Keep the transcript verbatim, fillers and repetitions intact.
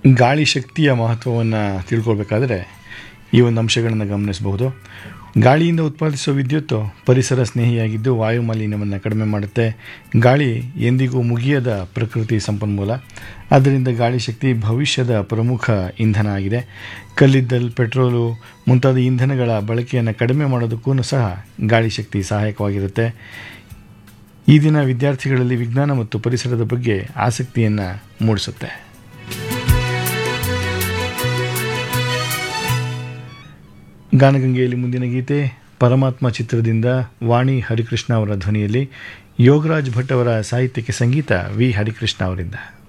ಗಾಳಿ ಶಕ್ತಿಯ ಮಹತ್ವವನ್ನು ತಿಳ್ಕೊಳ್ಬೇಕಾದ್ರೆ ಈ ಒಂದು ಅಂಶಗಳನ್ನು ಗಮನಿಸಬಹುದು. ಗಾಳಿಯಿಂದ ಉತ್ಪಾದಿಸುವ ವಿದ್ಯುತ್ತು ಪರಿಸರ ಸ್ನೇಹಿಯಾಗಿದ್ದು ವಾಯು ಮಾಲಿನ್ಯವನ್ನು ಕಡಿಮೆ ಮಾಡುತ್ತೆ. ಗಾಳಿ ಎಂದಿಗೂ ಮುಗಿಯದ ಪ್ರಕೃತಿ ಸಂಪನ್ಮೂಲ. ಆದ್ದರಿಂದ ಗಾಳಿ ಶಕ್ತಿ ಭವಿಷ್ಯದ ಪ್ರಮುಖ ಇಂಧನ ಆಗಿದೆ. ಕಲ್ಲಿದ್ದಲು, ಪೆಟ್ರೋಲು ಮುಂತಾದ ಇಂಧನಗಳ ಬಳಕೆಯನ್ನು ಕಡಿಮೆ ಮಾಡೋದಕ್ಕೂ ಸಹ ಗಾಳಿ ಶಕ್ತಿ ಸಹಾಯಕವಾಗಿರುತ್ತೆ. ಈ ದಿನ ವಿದ್ಯಾರ್ಥಿಗಳಲ್ಲಿ ವಿಜ್ಞಾನ ಮತ್ತು ಪರಿಸರದ ಬಗ್ಗೆ ಆಸಕ್ತಿಯನ್ನು ಮೂಡಿಸುತ್ತೆ. ಗಾನಗಂಗೆಯಲ್ಲಿ ಮುಂದಿನ ಗೀತೆ ಪರಮಾತ್ಮ ಚಿತ್ರದಿಂದ ವಾಣಿ ಹರಿಕೃಷ್ಣ ಅವರ ಧ್ವನಿಯಲ್ಲಿ, ಯೋಗರಾಜ್ ಭಟ್ ಅವರ ಸಾಹಿತ್ಯಕ್ಕೆ ಸಂಗೀತ ವಿ ಹರಿಕೃಷ್ಣ ಅವರಿಂದ.